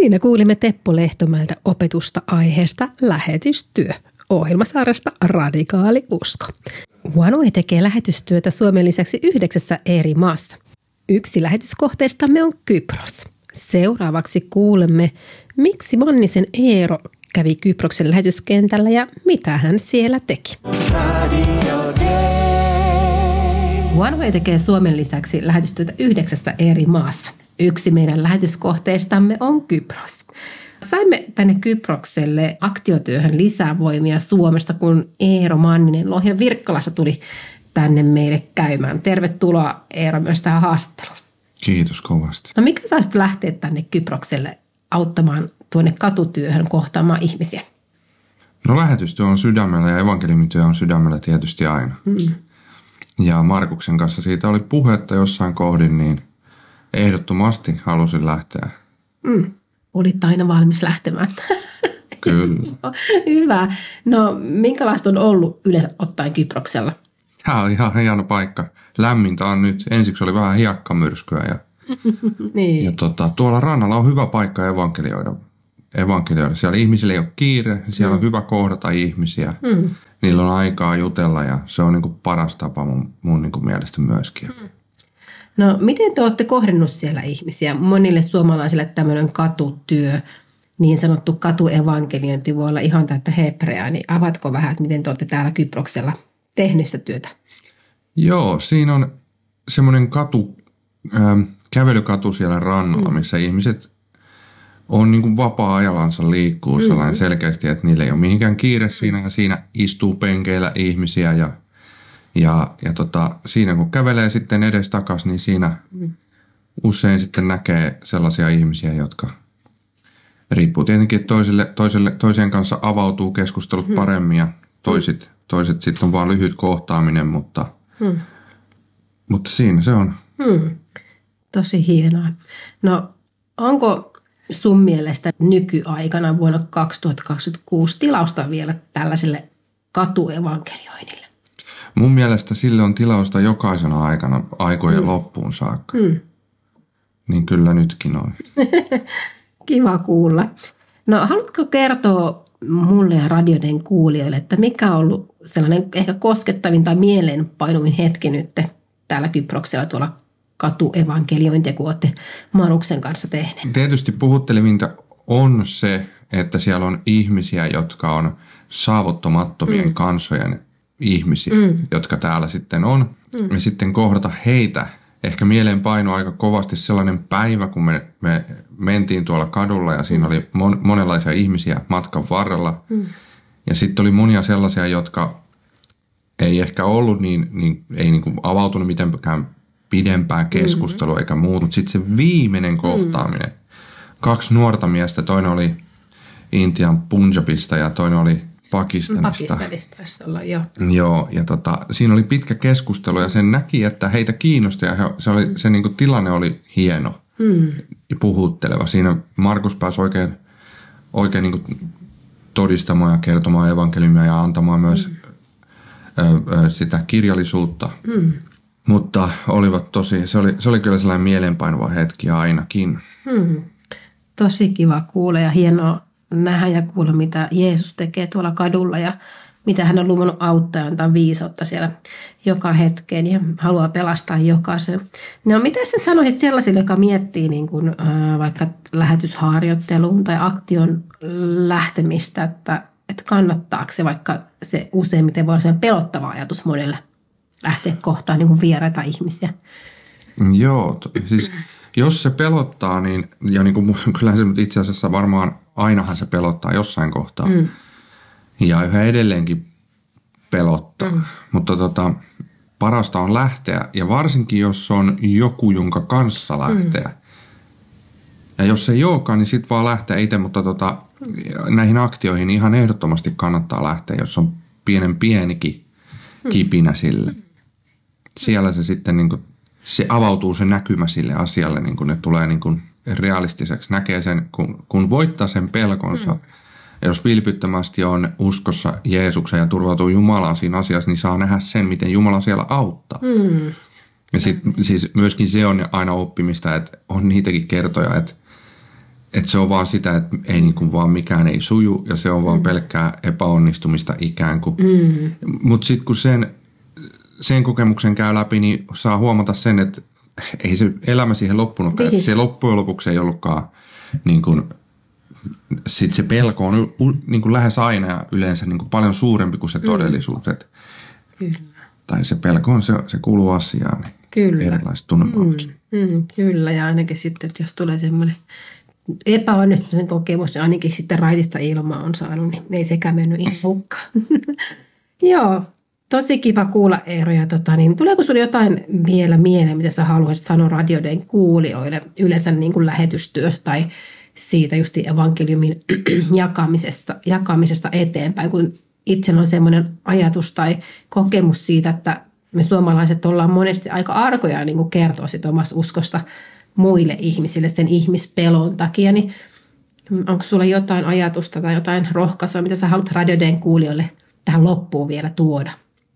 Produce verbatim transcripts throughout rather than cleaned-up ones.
Siinä kuulimme Teppo Lehtomäeltä opetusta aiheesta lähetystyö ohjelmasarjasta Radikaali usko. OneWay tekee lähetystyötä Suomen lisäksi yhdeksässä eri maassa. Yksi lähetyskohteistamme on Kypros. Seuraavaksi kuulemme, miksi Mannisen Eero kävi Kyproksen lähetyskentällä ja mitä hän siellä teki. OneWay tekee Suomen lisäksi lähetystyötä yhdeksässä eri maassa. Yksi meidän lähetyskohteistamme on Kypros. Saimme tänne Kyprokselle aktiotyöhön lisää voimia Suomesta, kun Eero Manninen Lohjan Virkkalassa tuli tänne meille käymään. Tervetuloa Eero myös tähän haastatteluun. Kiitos kovasti. No mikä saisit lähteä tänne Kyprokselle auttamaan tuonne katutyöhön kohtaamaan ihmisiä? No lähetystyö on sydämellä ja evankeliumityö on sydämellä tietysti aina. Mm. Ja Markuksen kanssa siitä oli puhetta jossain kohdin, niin ehdottomasti halusin lähteä. Mm. Olit aina valmis lähtemään. Kyllä. Hyvä. No minkälaista on ollut yleensä ottaen Kyproksella? Tämä on ihan hieno paikka. Lämmintä on nyt. Ensiksi oli vähän hiekkamyrskyä. Ja, niin. ja tota, tuolla rannalla on hyvä paikka evankelioida. evankelioida. Siellä ihmisillä ei ole kiire. Siellä mm. on hyvä kohdata ihmisiä. Mm. Niillä on aikaa jutella ja se on niin kuin paras tapa mun, mun niin kuin mielestä myöskin. Mm. No miten te olette kohdennut siellä ihmisiä? Monille suomalaisille tämmöinen katutyö, niin sanottu katuevankeliointi voi olla ihan täyttä hebreaa, niin avatko vähän, että miten te olette täällä Kyproksella tehnyt sitä työtä? Joo, siinä on semmoinen katu, äh, kävelykatu siellä rannalla, mm. missä ihmiset on niin kuin vapaa-ajalansa liikkuu mm. sellainen selkeästi, että niillä ei ole mihinkään kiire siinä ja siinä istuu penkeillä ihmisiä ja Ja, ja tota, siinä kun kävelee sitten edestakaisin, niin siinä mm. usein sitten näkee sellaisia ihmisiä, jotka riippuu tietenkin, että toiselle, toiselle, toiseen kanssa avautuu keskustelut mm. paremmin ja toiset, toiset sitten on vaan lyhyt kohtaaminen, mutta, mm. mutta siinä se on. Mm. Tosi hienoa. No onko sun mielestä nykyaikana vuonna kaksituhattakaksikymmentäkuusi tilausta vielä tällaiselle katuevankelioinnille? Mun mielestä sille on tilausta jokaisena aikana aikojen mm. loppuun saakka. Mm. Niin kyllä nytkin on. Kiva kuulla. No haluatko kertoa mulle ja radioiden kuulijoille, että mikä on ollut sellainen ehkä koskettavin tai mieleenpainuvin hetki nyt täällä Kyproksella tuolla katuevankeliointia, kun olette Maruksen kanssa tehneet? Tietysti puhuttelevinta on se, että siellä on ihmisiä, jotka on saavuttamattomien mm. kansojen ihmisiä, mm. jotka täällä sitten on. Mm. Ja sitten kohdata heitä. Ehkä mieleen paino aika kovasti sellainen päivä, kun me, me mentiin tuolla kadulla ja siinä oli mon, monenlaisia ihmisiä matkan varrella. Mm. Ja sitten oli monia sellaisia, jotka ei ehkä ollut niin, niin ei niin kuin avautunut mitenkään pidempään keskustelua mm. eikä muuta. Mutta sitten se viimeinen kohtaaminen. Mm. Kaksi nuorta miestä, toinen oli Intian Punjabista ja toinen oli Pakistanista. Pakistanista olla, joo. Joo, ja tota, siinä oli pitkä keskustelu ja sen näki, että heitä kiinnosti ja he, se, oli, se niin kuin tilanne oli hieno mm. ja puhutteleva. Siinä Markus pääsi oikein, oikein niin kuin todistamaan ja kertomaan evankeliumia ja antamaan myös mm. ö, ö, sitä kirjallisuutta. Mm. Mutta olivat tosi, se oli, se oli kyllä sellainen mieleenpainuva hetki ainakin. Mm. Tosi kiva kuulla ja hienoa nähdä ja kuulla, mitä Jeesus tekee tuolla kadulla ja mitä hän on luvannut auttaa ja antaa viisautta siellä joka hetkeen ja haluaa pelastaa jokaisen. No mitä sä sanoisit sellaisille, joka miettii niin kuin, äh, vaikka lähetysharjoitteluun tai aktion lähtemistä, että, että kannattaako se, vaikka se useimmiten voi olla sen pelottava ajatus monelle lähteä kohtaan niin kuin vieraita ihmisiä? Joo, siis jos se pelottaa, niin ja niin kuin, kyllähän se itse asiassa varmaan ainahan se pelottaa jossain kohtaa. Mm. Ja yhä edelleenkin pelottaa. Mm. Mutta tota, parasta on lähteä. Ja varsinkin, jos on joku, jonka kanssa lähteä. Mm. Ja jos ei olekaan, niin sitten vaan lähteä itse. Mutta tota, mm. näihin aktioihin ihan ehdottomasti kannattaa lähteä, jos on pienen pienikin kipinä sille. Mm. Siellä se sitten niin kuin, se avautuu se näkymä sille asialle, niin kuin ne tulee niin kuin realistiseksi. Näkee sen, kun, kun voittaa sen pelkonsa. Mm. Ja jos vilpittömästi on uskossa Jeesuksen ja turvautuu Jumalaan siinä asiassa, niin saa nähdä sen, miten Jumala siellä auttaa. Mm. Ja sit, siis myöskin se on aina oppimista, että on niitäkin kertoja, että, että se on vaan sitä, että ei niin kuin vaan mikään ei suju ja se on vaan pelkkää epäonnistumista ikään kuin. Mm. Mutta sitten kun sen, sen kokemuksen käy läpi, niin saa huomata sen, että ei se elämä siihen loppunutkaan. Että se loppujen lopuksi ei ollutkaan, niin kuin, sit se pelko on niin kuin lähes aina ja yleensä niin kuin paljon suurempi kuin se todellisuus. Mm. Kyllä. Tai se pelko on, se, se kuuluu asiaan. Niin kyllä. Erilaiset tunnemalliset. Mm. Mm, kyllä, ja ainakin sitten, että jos tulee semmoinen epäonnistumisen kokemus, ja ainakin sitten raitista ilmaa on saanut, niin ei sekään mennyt ihan hukkaan. Joo, tosi kiva kuulla, Eero. Ja tota, niin, tuleeko sinulle jotain vielä mieleen, mitä sä haluaisit sanoa radioiden kuulijoille yleensä niin kuin lähetystyöstä tai siitä just evankeliumin jakamisesta, jakamisesta eteenpäin, kun itsellä on semmoinen ajatus tai kokemus siitä, että me suomalaiset ollaan monesti aika arkoja niin kuin kertoa sit omasta uskosta muille ihmisille sen ihmispelon takia, niin onko sulla jotain ajatusta tai jotain rohkaisua, mitä sä haluat radioiden kuulijoille tähän loppuun vielä tuoda?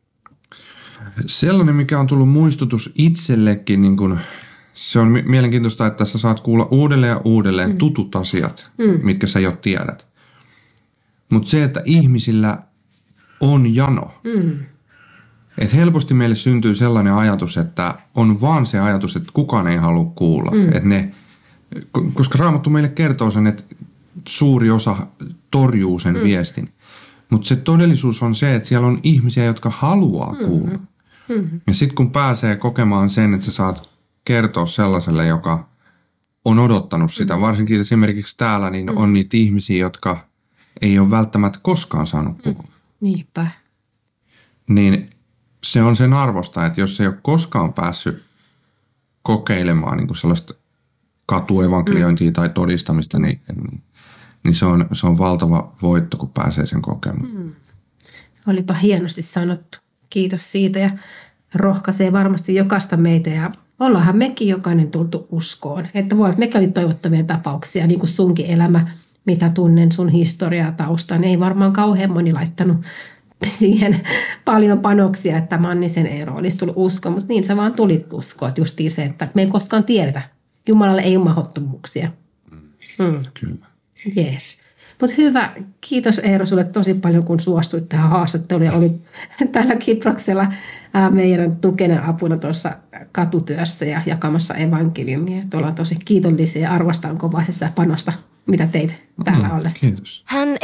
Sellainen, mikä on tullut muistutus itsellekin, niin kun, se on mielenkiintoista, että sä saat kuulla uudelleen ja uudelleen mm. tutut asiat, mm. mitkä sä jo tiedät. Mutta se, että ihmisillä on jano. Mm. Että helposti meille syntyy sellainen ajatus, että on vaan se ajatus, että kukaan ei halua kuulla. Mm. Että ne, koska Raamattu meille kertoo sen, että suuri osa torjuu sen mm. viestin. Mutta se todellisuus on se, että siellä on ihmisiä, jotka haluaa mm. kuulla. Mm. Ja sitten kun pääsee kokemaan sen, että sä saat kertoa sellaiselle, joka on odottanut sitä, mm. varsinkin esimerkiksi täällä, niin mm. on niitä ihmisiä, jotka ei ole välttämättä koskaan saanut kuulla. Mm. Niinpä. Niin se on sen arvosta, että jos ei ole koskaan päässyt kokeilemaan niin kuin sellaista katuevankeliointia mm. tai todistamista, niin, niin se, on, se on valtava voitto, kun pääsee sen kokemaan. Mm. Olipa hienosti sanottu. Kiitos siitä ja rohkaisee varmasti jokaista meitä ja ollaanhan mekin jokainen tultu uskoon. Että voi olla, mekin oli toivottavia tapauksia, niin kuin sunkin elämä, mitä tunnen sun historiaa taustaan. Ei varmaan kauhean moni laittanut siihen paljon panoksia, että Mannisen Eero olisi tullut uskoon, mutta niin sä vaan tulit uskoon. Justiin se, että me ei koskaan tiedetä. Jumalalle ei ole mahdottomuuksia. Mm. Kyllä. Jees. Mutta hyvä, kiitos Eero sulle tosi paljon, kun suostuit tähän haastatteluun ja oli täällä Kiproksella meidän tukena apuna tuossa katutyössä ja jakamassa evankeliumia. Ollaan tosi kiitollisia ja arvostan kovasti sitä panosta, mitä teit täällä mm, ollessa. Kiitos. Hän